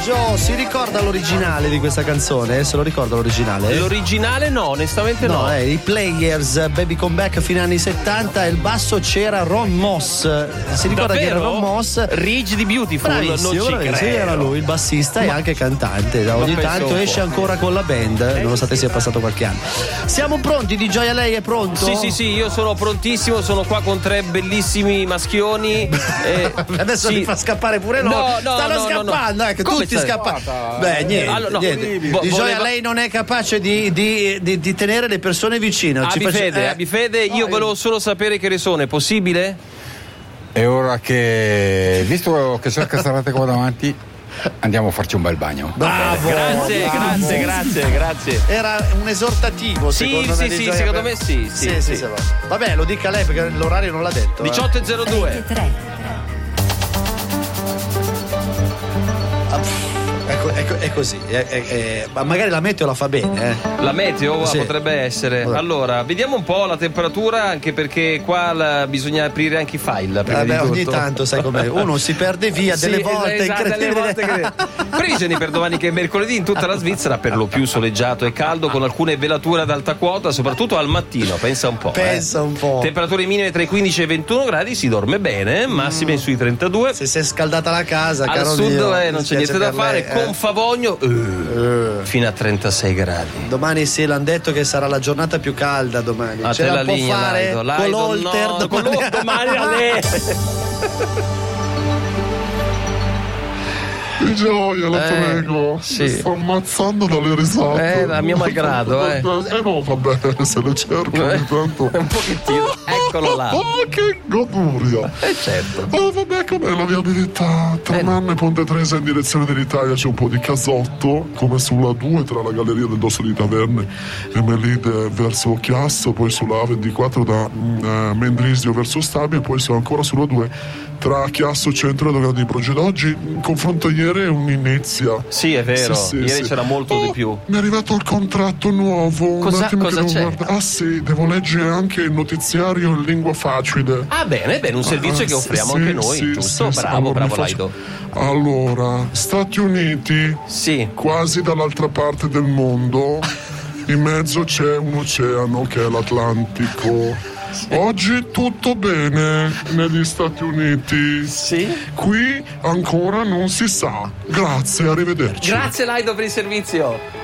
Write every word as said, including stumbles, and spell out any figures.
Joe, si ricorda l'originale di questa canzone? Se lo ricorda l'originale? L'originale no, onestamente no. No, eh, i Players, Baby Come Back fino agli anni settanta, e il basso c'era Ron Moss. Si ricorda Davvero? che era Ron Moss? Rich di Beautiful, Bravissimo, non ci bravissimo. Sì, credo. era lui, il bassista e anche cantante. Ogni tanto esce ancora con la band, nonostante sia passato qualche anno. Siamo pronti? Di Gioia, lei è pronto? Sì, sì, sì, io sono prontissimo, sono qua con tre bellissimi maschioni. E... Adesso sì. li fa scappare pure loro. No, no, Stanno no, scappando, no. ecco, Come tutti stai? scappando. Beh, niente, Allora, no, niente. vo- Di Gioia, voleva- lei non è capace di, di, di, di tenere le persone vicine. Ci Abbi face- fede, eh. abbi fede, io No, volevo solo sapere che ore sono, è possibile? E ora che, visto che c'è il casarate qua davanti, andiamo a farci un bel bagno. Bravo, Grazie, bravo. grazie, grazie, grazie. Era un esortativo, Sì, secondo sì, me. di sì, Gioia secondo per- me sì, sì, sì, sì. sì. Vabbè, lo dica lei perché l'orario non l'ha detto. eh. diciotto e zero due. Rete tre. È, co- è co- è così, è- è- è- ma magari la meteo la fa bene, eh. La meteo Sì. potrebbe essere. Vabbè. Allora, vediamo un po' la temperatura, anche perché qua la- bisogna aprire anche i file. prima Vabbè, di ogni tutto. tanto, sai com'è? Uno si perde via delle Sì, volte, esatto, delle incredibile. volte che- Previsioni per domani che è mercoledì in tutta la Svizzera, per lo più soleggiato e caldo, con alcune velature ad alta quota, soprattutto al mattino, pensa un po'. Pensa eh. un po'. Temperature minime tra i quindici e i ventuno gradi, si dorme bene, massime sui trentadue. Se si è scaldata la casa, Al caro sud mio, eh, mi non c'è spiace niente da per fare, lei, eh. con Favogno eh, Eh. fino a trentasei gradi. Domani sì, l'hanno detto che sarà la giornata più calda domani. A Ce te la la può linea, fare Laido, con Laido, l'Olter no, con domani. l'O- domani a lei. Di Gioia, la Eh, prego. sì. Mi sto ammazzando dalle risate. Eh, a mio malgrado, eh. Eh no, vabbè, se le cerco ogni tanto. Un pochettino, eccolo là. Oh, che goduria. Eh certo. Oh, vabbè, com'è la viabilità? Tra Eh. Nanne e Ponte Tresa in direzione dell'Italia c'è un po' di casotto, come sulla due tra la Galleria del Dosso di Taverne e Melide verso Chiasso, poi sulla A ventiquattro da mm, eh, Mendrisio verso Stabia, e poi sono ancora sulla due tra Chiasso Centro e Dogana di Progedo. Oggi il confronto ieri è un'inizia. Sì, è vero. Sì, sì, Ieri sì. c'era molto Oh, di più. Mi è arrivato il contratto nuovo. Un Cosa- attimo cosa che devo c'è? guardare. Ah sì, devo leggere anche il notiziario in lingua facile. Ah, bene, bene, un servizio Ah, che sì, offriamo sì, anche noi, sì, giusto? sì, sì. Bravo, Allora, bravo, mi faccio- Laido. Allora, Stati Uniti, Sì. quasi dall'altra parte del mondo, in mezzo c'è un oceano che è l'Atlantico. Oggi tutto bene negli Stati Uniti. Sì. Qui ancora non si sa. Grazie, arrivederci. Grazie Laido per il servizio.